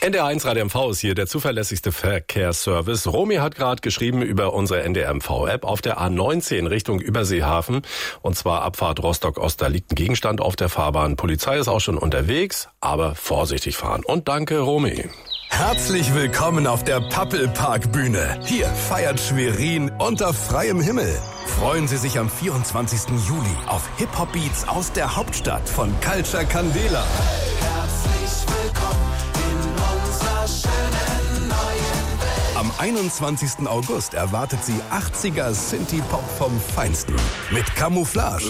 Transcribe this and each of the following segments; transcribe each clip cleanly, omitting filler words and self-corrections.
NDR1 Radio MV ist hier der zuverlässigste Verkehrsservice. Romy hat gerade geschrieben über unsere NDR MV-App auf der A19 Richtung Überseehafen. Und zwar Abfahrt Rostock-Ost. Da liegt ein Gegenstand auf der Fahrbahn. Polizei ist auch schon unterwegs, aber vorsichtig fahren. Und danke, Romy. Herzlich willkommen auf der Pappelpark-Bühne. Hier feiert Schwerin unter freiem Himmel. Freuen Sie sich am 24. Juli auf Hip-Hop-Beats aus der Hauptstadt von Culture Candela. Herzlich willkommen in unserer schönen neuen Welt. Am 21. August erwartet Sie 80er Synthie-Pop vom Feinsten mit Camouflage.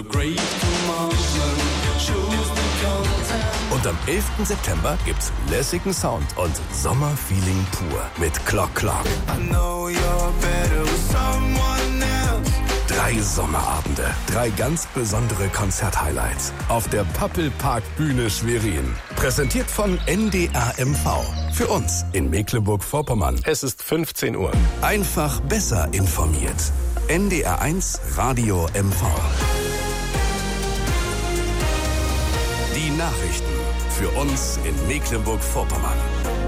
Und am 11. September gibt's lässigen Sound und Sommerfeeling pur mit Clock Clock. 3 Sommerabende, 3 ganz besondere Konzerthighlights auf der Pappelpark-Bühne Schwerin. Präsentiert von NDR MV. Für uns in Mecklenburg-Vorpommern. Es ist 15 Uhr. Einfach besser informiert. NDR1 Radio MV. Die Nachrichten für uns in Mecklenburg-Vorpommern.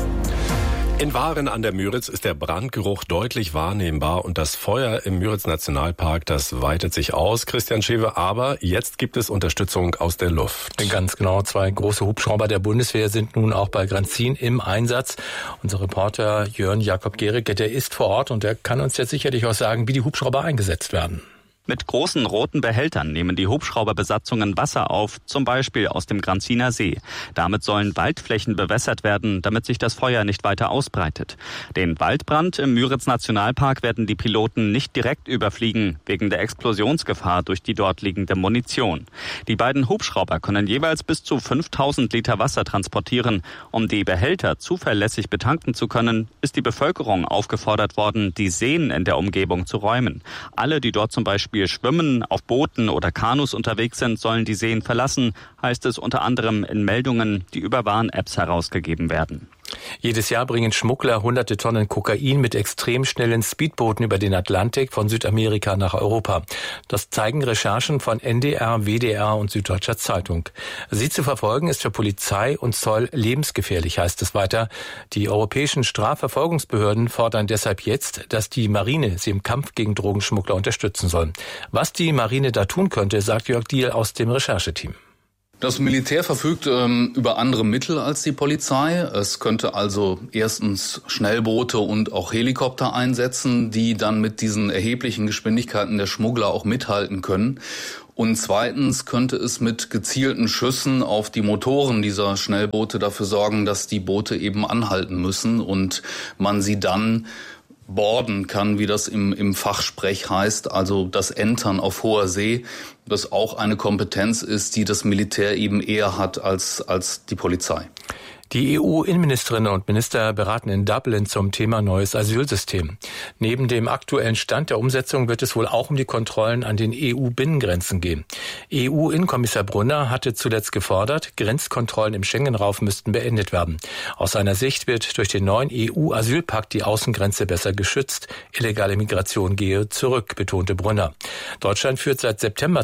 In Waren an der Müritz ist der Brandgeruch deutlich wahrnehmbar und das Feuer im Müritz-Nationalpark, das weitet sich aus, Christian Schewe, aber jetzt gibt es Unterstützung aus der Luft. Ganz genau, 2 große Hubschrauber der Bundeswehr sind nun auch bei Granzin im Einsatz. Unser Reporter Jörn Jakob Gericke, der ist vor Ort und der kann uns jetzt sicherlich auch sagen, wie die Hubschrauber eingesetzt werden. Mit großen roten Behältern nehmen die Hubschrauberbesatzungen Wasser auf, zum Beispiel aus dem Granziner See. Damit sollen Waldflächen bewässert werden, damit sich das Feuer nicht weiter ausbreitet. Den Waldbrand im Müritz-Nationalpark werden die Piloten nicht direkt überfliegen, wegen der Explosionsgefahr durch die dort liegende Munition. Die beiden Hubschrauber können jeweils bis zu 5000 Liter Wasser transportieren. Um die Behälter zuverlässig betanken zu können, ist die Bevölkerung aufgefordert worden, die Seen in der Umgebung zu räumen. Alle, die dort zum Beispiel schwimmen, auf Booten oder Kanus unterwegs sind, sollen die Seen verlassen, heißt es unter anderem in Meldungen, die über Warn-Apps herausgegeben werden. Jedes Jahr bringen Schmuggler hunderte Tonnen Kokain mit extrem schnellen Speedbooten über den Atlantik von Südamerika nach Europa. Das zeigen Recherchen von NDR, WDR und Süddeutscher Zeitung. Sie zu verfolgen ist für Polizei und Zoll lebensgefährlich, heißt es weiter. Die europäischen Strafverfolgungsbehörden fordern deshalb jetzt, dass die Marine sie im Kampf gegen Drogenschmuggler unterstützen soll. Was die Marine da tun könnte, sagt Jörg Diehl aus dem Rechercheteam. Das Militär verfügt über andere Mittel als die Polizei. Es könnte also erstens Schnellboote und auch Helikopter einsetzen, die dann mit diesen erheblichen Geschwindigkeiten der Schmuggler auch mithalten können. Und zweitens könnte es mit gezielten Schüssen auf die Motoren dieser Schnellboote dafür sorgen, dass die Boote eben anhalten müssen und man sie dann boarden kann, wie das im Fachsprech heißt, also das Entern auf hoher See, das auch eine Kompetenz ist, die das Militär eben eher hat als die Polizei. Die EU-Innenministerinnen und Minister beraten in Dublin zum Thema neues Asylsystem. Neben dem aktuellen Stand der Umsetzung wird es wohl auch um die Kontrollen an den EU-Binnengrenzen gehen. EU-Innenkommissar Brunner hatte zuletzt gefordert, Grenzkontrollen im Schengen-Raum müssten beendet werden. Aus seiner Sicht wird durch den neuen EU-Asylpakt die Außengrenze besser geschützt. Illegale Migration gehe zurück, betonte Brunner. Deutschland führt seit September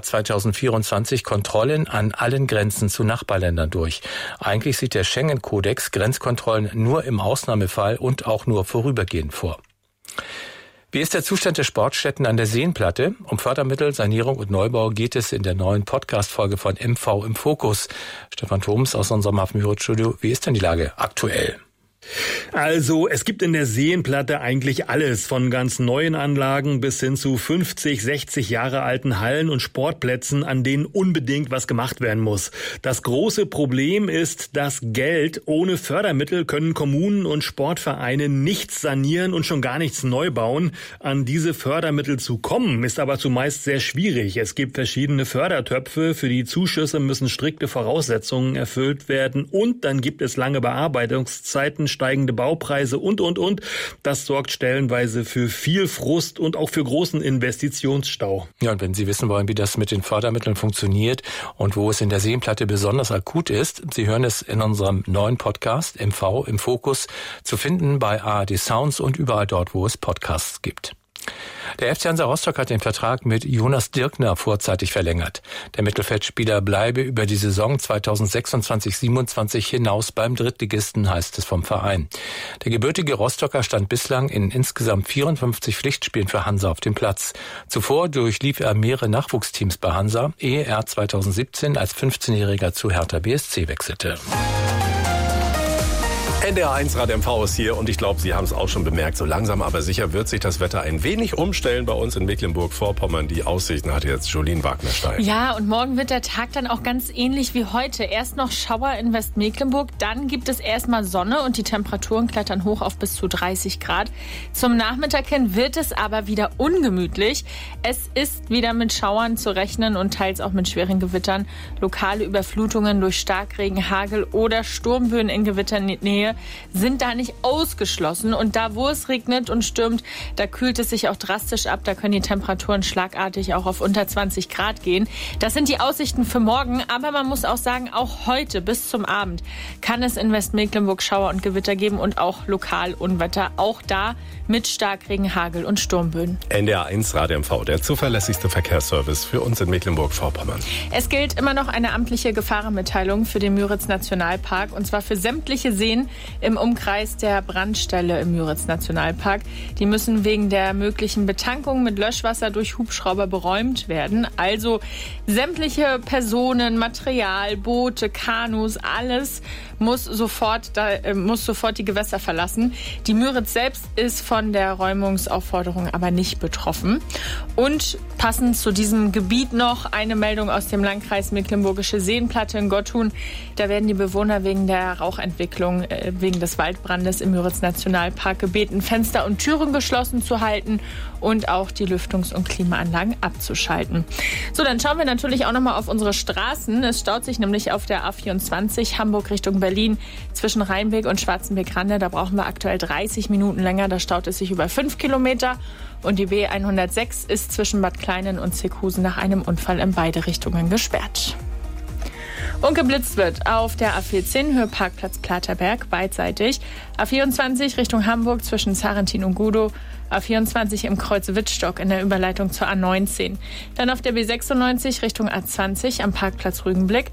2024 Kontrollen an allen Grenzen zu Nachbarländern durch. Eigentlich sieht der Schengen-Kodex Grenzkontrollen nur im Ausnahmefall und auch nur vorübergehend vor. Wie ist der Zustand der Sportstätten an der Seenplatte? Um Fördermittel, Sanierung und Neubau geht es in der neuen Podcast-Folge von MV im Fokus. Stefan Thoms aus unserem Hafen-Müritz-Studio. Wie ist denn die Lage aktuell? Also, es gibt in der Seenplatte eigentlich alles, von ganz neuen Anlagen bis hin zu 50, 60 Jahre alten Hallen und Sportplätzen, an denen unbedingt was gemacht werden muss. Das große Problem ist das Geld. Ohne Fördermittel können Kommunen und Sportvereine nichts sanieren und schon gar nichts neu bauen. An diese Fördermittel zu kommen, ist aber zumeist sehr schwierig. Es gibt verschiedene Fördertöpfe, für die Zuschüsse müssen strikte Voraussetzungen erfüllt werden und dann gibt es lange Bearbeitungszeiten, steigende Baupreise und. Das sorgt stellenweise für viel Frust und auch für großen Investitionsstau. Ja, und wenn Sie wissen wollen, wie das mit den Fördermitteln funktioniert und wo es in der Seenplatte besonders akut ist, Sie hören es in unserem neuen Podcast MV im Fokus, zu finden bei ARD Sounds und überall dort, wo es Podcasts gibt. Der FC Hansa Rostock hat den Vertrag mit Jonas Dirkner vorzeitig verlängert. Der Mittelfeldspieler bleibe über die Saison 2026/27 hinaus beim Drittligisten, heißt es vom Verein. Der gebürtige Rostocker stand bislang in insgesamt 54 Pflichtspielen für Hansa auf dem Platz. Zuvor durchlief er mehrere Nachwuchsteams bei Hansa, ehe er 2017 als 15-Jähriger zu Hertha BSC wechselte. NDR1 Rad MV ist hier und ich glaube, Sie haben es auch schon bemerkt, so langsam aber sicher wird sich das Wetter ein wenig umstellen bei uns in Mecklenburg-Vorpommern. Die Aussichten hat jetzt Jolien Wagner-Stein. Ja, und morgen wird der Tag dann auch ganz ähnlich wie heute. Erst noch Schauer in Westmecklenburg, dann gibt es erstmal Sonne und die Temperaturen klettern hoch auf bis zu 30 Grad. Zum Nachmittag hin wird es aber wieder ungemütlich. Es ist wieder mit Schauern zu rechnen und teils auch mit schweren Gewittern. Lokale Überflutungen durch Starkregen, Hagel oder Sturmböen in Gewitternähe sind da nicht ausgeschlossen. Und da, wo es regnet und stürmt, da kühlt es sich auch drastisch ab. Da können die Temperaturen schlagartig auch auf unter 20 Grad gehen. Das sind die Aussichten für morgen. Aber man muss auch sagen, auch heute bis zum Abend kann es in Westmecklenburg Schauer und Gewitter geben und auch lokal Unwetter. Auch da mit Starkregen, Hagel und Sturmböen. NDR1 Rad MV, der zuverlässigste Verkehrsservice für uns in Mecklenburg-Vorpommern. Es gilt immer noch eine amtliche Gefahrenmitteilung für den Müritz-Nationalpark. Und zwar für sämtliche Seen im Umkreis der Brandstelle im Müritz-Nationalpark. Die müssen wegen der möglichen Betankung mit Löschwasser durch Hubschrauber beräumt werden. Also sämtliche Personen, Material, Boote, Kanus, alles muss sofort die Gewässer verlassen. Die Müritz selbst ist von der Räumungsaufforderung aber nicht betroffen. Und passend zu diesem Gebiet noch eine Meldung aus dem Landkreis Mecklenburgische Seenplatte in Gottun. Da werden die Bewohner wegen der Rauchentwicklung, wegen des Waldbrandes im Müritz-Nationalpark gebeten, Fenster und Türen geschlossen zu halten und auch die Lüftungs- und Klimaanlagen abzuschalten. So, dann schauen wir natürlich auch nochmal auf unsere Straßen. Es staut sich nämlich auf der A24 Hamburg Richtung Berlin zwischen Rheinbeek und Schwarzenbeek-Rande. Da brauchen wir aktuell 30 Minuten länger. Da staut es sich über 5 Kilometer. Und die B106 ist zwischen Bad Kleinen und Zeckhusen nach einem Unfall in beide Richtungen gesperrt. Und geblitzt wird auf der A14 Höhe Parkplatz Platerberg beidseitig. A24 Richtung Hamburg zwischen Sarrentin und Gudow. A24 im Kreuz Wittstock in der Überleitung zur A19. Dann auf der B96 Richtung A20 am Parkplatz Rügenblick.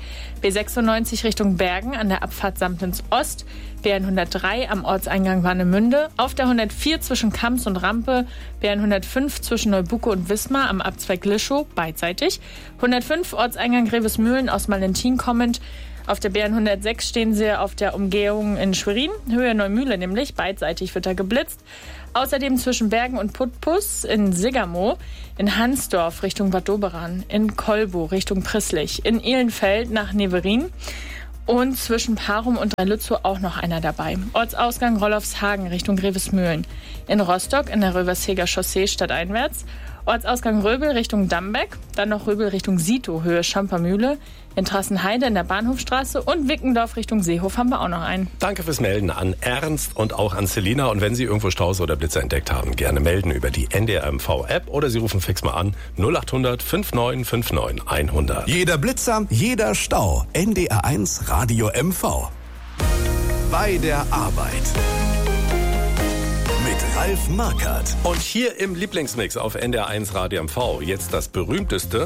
B96 Richtung Bergen an der Abfahrt Samtens Ost. B103 am Ortseingang Warnemünde. Auf der 104 zwischen Kamps und Rampe. B105 zwischen Neubucke und Wismar am Abzweig Lischow beidseitig. 105 Ortseingang Grevesmühlen aus Malentin kommend. Auf der B106 stehen sie auf der Umgehung in Schwerin, Höhe Neumühle nämlich, beidseitig wird da geblitzt. Außerdem zwischen Bergen und Putbus in Sigamo, in Hansdorf Richtung Bad Doberan, in Kolbo Richtung Prisslich, in Ehlenfeld nach Neverin und zwischen Parum und Drei-Lützow auch noch einer dabei. Ortsausgang Rollofshagen Richtung Grevesmühlen, in Rostock in der Röversheger Chaussee stadteinwärts, Ortsausgang Röbel Richtung Dambeck, dann noch Röbel Richtung Sito, Höhe Schampermühle, in Trassenheide in der Bahnhofstraße und Wickendorf Richtung Seehof haben wir auch noch einen. Danke fürs Melden an Ernst und auch an Selina. Und wenn Sie irgendwo Staus oder Blitze entdeckt haben, gerne melden über die NDR MV-App oder Sie rufen fix mal an 0800 5959 100. Jeder Blitzer, jeder Stau. NDR1 Radio MV. Bei der Arbeit. Mit Ralf Markert. Und hier im Lieblingsmix auf NDR1 Radio MV jetzt das berühmteste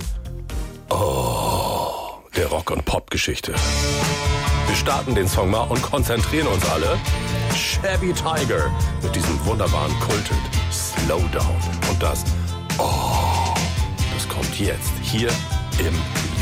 der Rock- und Pop-Geschichte. Wir starten den Song mal und konzentrieren uns alle. Shabby Tiger mit diesem wunderbaren Kulthit Slow Down. Und das kommt jetzt hier im